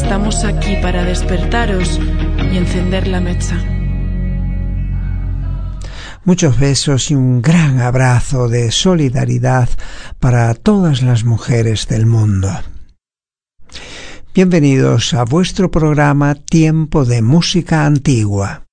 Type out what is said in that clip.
Estamos aquí para despertaros y encender la mecha. Muchos besos y un gran abrazo de solidaridad para todas las mujeres del mundo. Bienvenidos a vuestro programa Tiempo de Música Antigua.